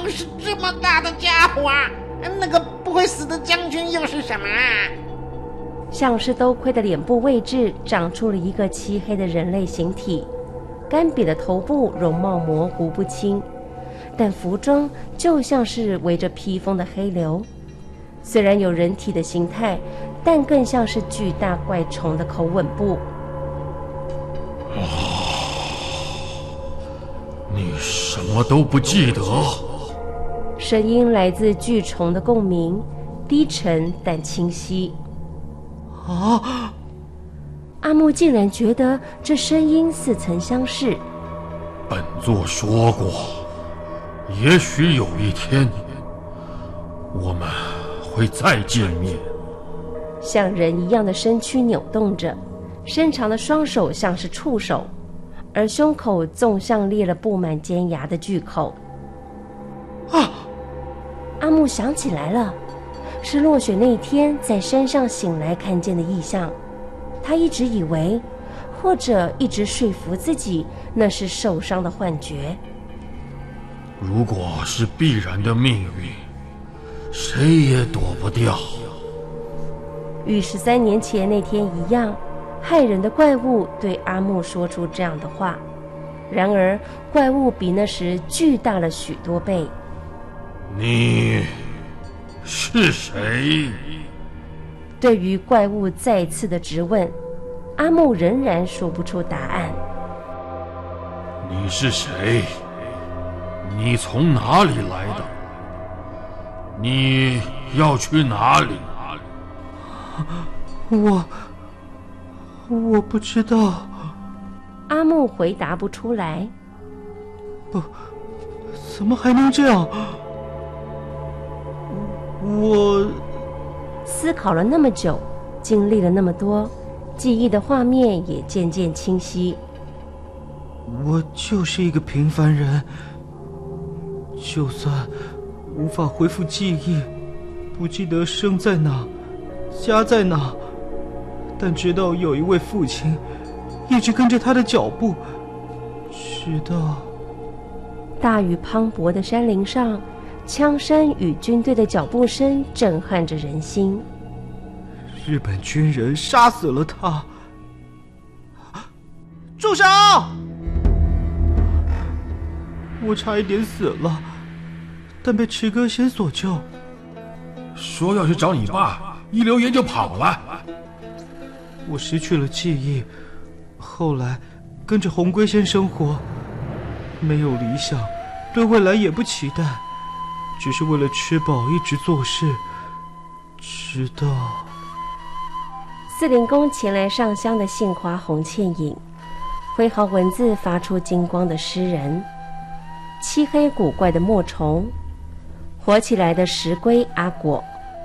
是这么大的家伙啊！那个不会死的将军又是什么啊？ 像是兜盔的脸部位置长出了一个漆黑的人类形体，干瘪的头部容貌模糊不清，但服装就像是围着披风的黑流。虽然有人体的形态，但更像是巨大怪虫的口吻部。 你什么都不记得？ 声音来自巨虫的共鸣，低沉但清晰。 啊！ 阿木竟然觉得这声音似曾相识。 本座说过，也许有一天，我们会再见面。 像人一样的身躯扭动着，伸长的双手像是触手，而胸口纵向裂了布满尖牙的巨口。 啊！ 阿木想起来了，是落雪那天在山上醒来看见的异象。他一直以为，或者一直说服自己，那是受伤的幻觉。 如果是必然的命运，谁也躲不掉。 与13年前那天一样，害人的怪物对阿木说出这样的话。然而，怪物比那时巨大了许多倍。 你是谁？ 对于怪物再次的质问，阿木仍然说不出答案。 你是谁？你从哪里来的？你要去哪里？ 我不知道。 阿木回答不出来。 不，怎么还能这样？我思考了那么久，经历了那么多，记忆的画面也渐渐清晰。 我就是一个平凡人，就算无法恢复记忆，不记得生在哪，家在哪，但知道有一位父亲，一直跟着他的脚步，直到…… 大雨磅礴的山林上，枪声与军队的脚步声震撼着人心。 日本军人杀死了他。住手！我差一点死了，但被池哥先所救。 说要去找你爸，一留言就跑了。 我失去了记忆，后来跟着红龟先生活，没有理想，对未来也不期待，只是为了吃饱一直做事，直到四灵宫前来上香的杏花红倩影，挥毫文字发出金光的诗人，漆黑古怪的墨虫，活起来的石龟阿果，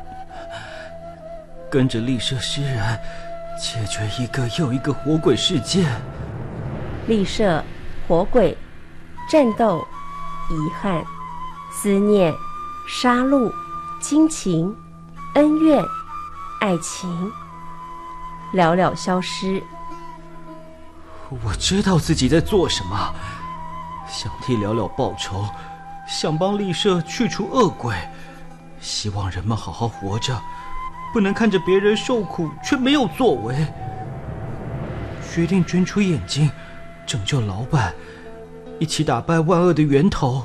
跟着立社诗人解决一个又一个活鬼事件。 立社、活鬼、战斗、遗憾、思念、杀戮、亲情、恩怨、爱情，寥寥消失。 我知道自己在做什么，想替寥寥报仇，想帮立社去除恶鬼，希望人们好好活着，不能看着别人受苦却没有作为。决定捐出眼睛，拯救老板，一起打败万恶的源头。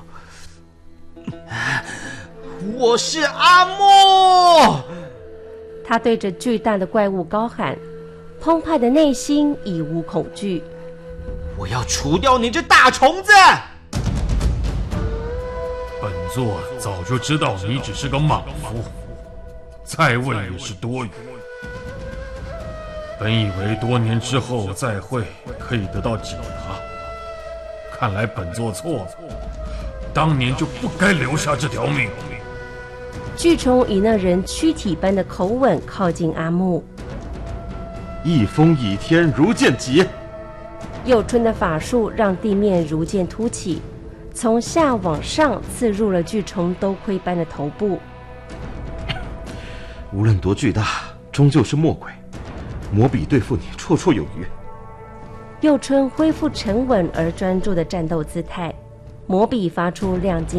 我是阿木！ 他对着巨大的怪物高喊，澎湃的内心已无恐惧。 我要除掉你这大虫子！ 本座早就知道你只是个莽夫，再问也是多余。本以为多年之后再会可以得到解答，看来本座错了，当年就不该留下这条命。 巨虫以那人躯体般的口吻靠近阿木， 一风倚天如剑疾。 佑春的法术让地面如剑凸起，从下往上刺入了巨虫兜盔般的头部。 无论多巨大，终究是魔鬼，魔笔对付你绰绰有余。 佑春恢复沉稳而专注的战斗姿态，魔笔发出亮晶